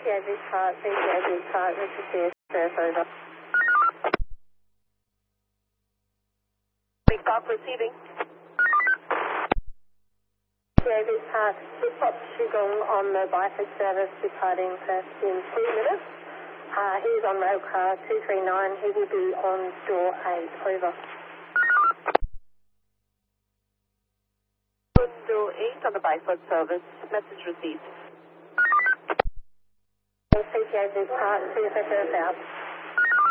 CTA Big Part, Richard Pierce, Surf over. Big Park receiving. CTA Big Part, Hip-Hop Shigong on the Byford service departing Perth in 2 minutes. He's on rail car 239, he will be on door 8, over. Door 8 on the Byford service, message received. CTA Big Part, CFS out.